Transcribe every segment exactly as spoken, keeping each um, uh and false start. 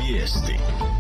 Vijesti.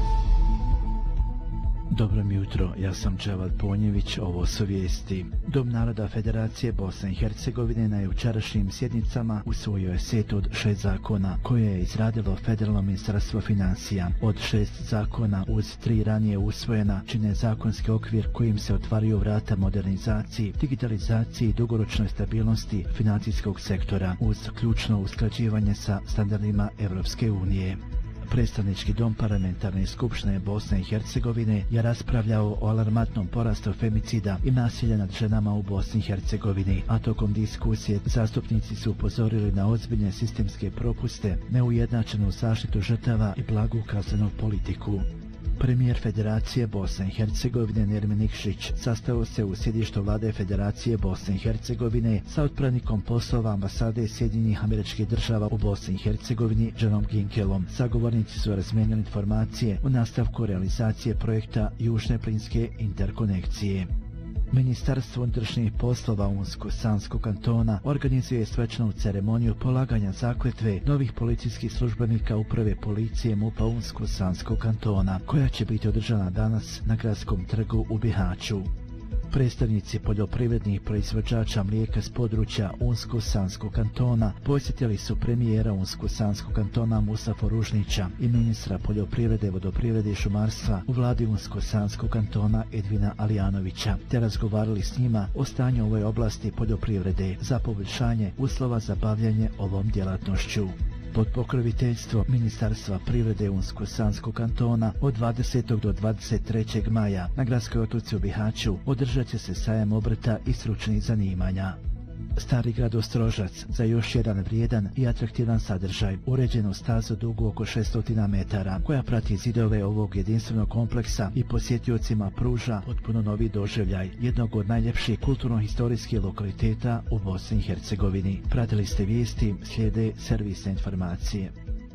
Dobro mi jutro, ja sam Dževad Ponjević, ovo su vijesti. Dom naroda Federacije Bosne i Hercegovine na jučerašnjim sjednicama usvojio je set od šest zakona koje je izradilo Federalno ministarstvo financija. Od šest zakona uz tri ranije usvojena čine zakonski okvir kojim se otvaraju vrata modernizaciji, digitalizaciji i dugoročnoj stabilnosti financijskog sektora uz ključno usklađivanje sa standardima Evropske unije. Predstavnički dom parlamentarne skupštine Bosne i Hercegovine je raspravljao o alarmantnom porastu femicida i nasilja nad ženama u Bosni i Hercegovini, a tokom diskusije zastupnici su upozorili na ozbiljne sistemske propuste, neujednačenu zaštitu žrtava i blagu kaznenu politiku. Premijer Federacije Bosne i Hercegovine Nermin Nikšić sastao se u sjedištu vlade Federacije Bosne i Hercegovine sa otpravnikom poslova ambasade Sjedinjenih Američkih Država u Bosni i Hercegovini Johnom Ginkelom. Sagovornici su razmijenili informacije o nastavku realizacije projekta Južne plinske interkonekcije. Ministarstvo unutrašnjih poslova Unsko-Sanskog kantona organizuje svečanu ceremoniju polaganja zakletve novih policijskih službenika uprave policije MUP-a Unsko-Sanskog kantona, koja će biti održana danas na Gradskom trgu u Bihaću. Predstavnici poljoprivrednih proizvođača mlijeka s područja Unsko-Sanskog kantona posjetili su premijera Unsko-Sanskog kantona Mustafu Ružnića i ministra poljoprivrede, vodoprivrede i šumarstva u vladi Unsko-Sanskog kantona Edvina Alijanovića, te razgovarali s njima o stanju ovoj oblasti poljoprivrede za poboljšanje uslova za bavljanje ovom djelatnošću. Pod pokroviteljstvom Ministarstva privrede Unsko-Sanskog kantona od dvadesetog do dvadeset trećeg maja na Gradskoj otoci u Bihaću održat će se sajam obrta i stručnih zanimanja. Stari grad Ostrožac za još jedan vrijedan i atraktivan sadržaj, uređenu stazu dugu oko šesto metara, koja prati zidove ovog jedinstvenog kompleksa i posjetiocima pruža potpuno novi doživljaj jednog od najljepših kulturno-historijskih lokaliteta u Bosni i Hercegovini. Pratili ste vijesti, slijede servisne informacije.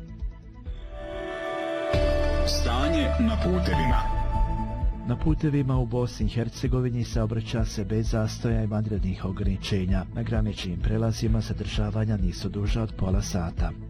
Stanje na putevima. Na putevima u Bosni i Hercegovini saobraća se bez zastoja i vanrednih ograničenja. Na graničnim prelazima zadržavanja nisu duža od pola sata.